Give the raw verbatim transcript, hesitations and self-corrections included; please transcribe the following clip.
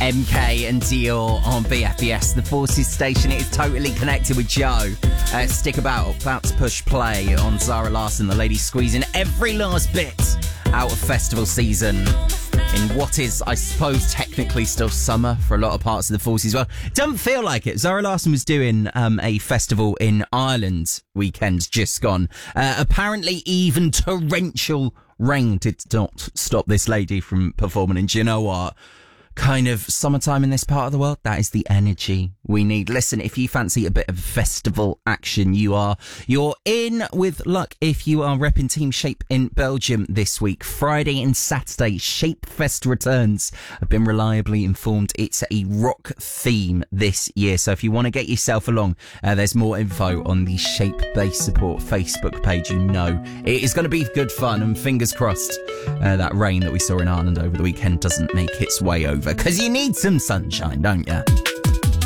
M K and Dior on B F B S, the Forces station. It is totally connected with Joe. Uh, stick about, about to push play on Zara Larsson, the lady squeezing every last bit out of festival season in what is, I suppose, technically still summer for a lot of parts of the Forces. Well, it doesn't feel like it. Zara Larsson was doing um, a festival in Ireland weekend just gone. Uh, apparently even torrential rain did not stop this lady from performing. And do you know what? Kind of summertime in this part of the world, that is the energy we need. Listen, if you fancy a bit of festival action, you are you're in with luck if you are repping Team Shape in Belgium this week. Friday and Saturday, Shape Fest returns. I've been reliably informed it's a rock theme this year, so if you want to get yourself along, uh, there's more info on the Shape Base Support Facebook page. You know it is going to be good fun, and fingers crossed uh, that rain that we saw in Ireland over the weekend doesn't make its way over, because you need some sunshine, don't you?